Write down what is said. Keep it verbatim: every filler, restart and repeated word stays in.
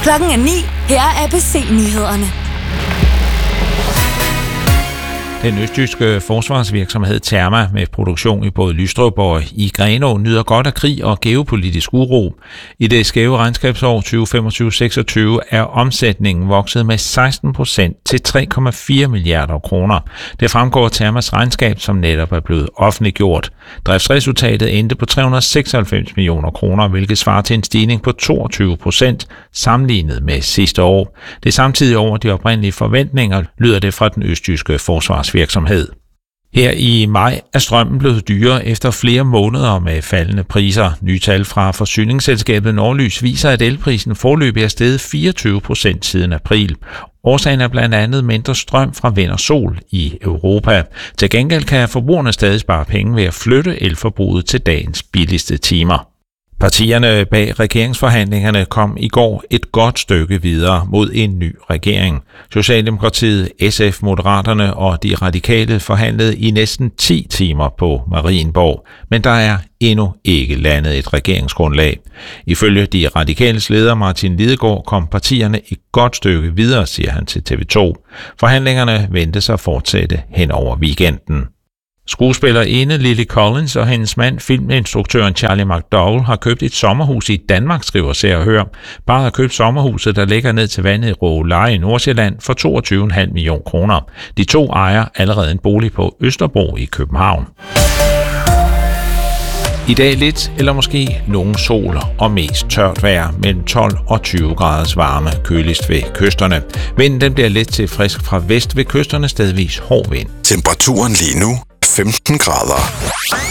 Klokken er ni. Her er A B C-nyhederne. Den østjyske forsvarsvirksomhed Terma med produktion i både Lystrup og i Grenaa nyder godt af krig og geopolitisk uro. I det skæve regnskabsår tyve femogtyve seksogtyve er omsætningen vokset med seksten procent til tre komma fire milliarder kroner. Det fremgår af Termas regnskab, som netop er blevet offentliggjort. Driftsresultatet endte på tre hundrede og seksoghalvfems millioner kroner, hvilket svarer til en stigning på toogtyve procent sammenlignet med sidste år. Det er samtidig over de oprindelige forventninger, lyder det fra den østjyske forsvarsvirksomhed. Her i maj er strømmen blevet dyrere efter flere måneder med faldende priser. Nye tal fra forsyningsselskabet Nordlys viser, at elprisen foreløbig er steget fireogtyve procent siden april. Årsagen er blandt andet mindre strøm fra vind og sol i Europa. Til gengæld kan forbrugerne stadig spare penge ved at flytte elforbruget til dagens billigste timer. Partierne bag regeringsforhandlingerne kom i går et godt stykke videre mod en ny regering. Socialdemokratiet, S F, Moderaterne og de radikale forhandlede i næsten ti timer på Marienborg, men der er endnu ikke landet et regeringsgrundlag. Ifølge de radikales leder Martin Lidegaard kom partierne et godt stykke videre, siger han til T V to. Forhandlingerne ventes at fortsætte hen over weekenden. Skuespillerinde Lily Collins og hendes mand, filminstruktøren Charlie McDowell, har købt et sommerhus i Danmark, skriver Se og Hør. Parret har købt sommerhuset, der ligger ned til vandet i Rågeleje i Nordsjælland, for toogtyve komma fem millioner kroner. De to ejer allerede en bolig på Østerbro i København. I dag lidt eller måske nogen sol og mest tørt vejr mellem tolv og tyve graders varme, køligst ved kysterne. Vinden den bliver let til frisk fra vest ved kysterne, stedvis hård vind. Temperaturen lige nu femten grader.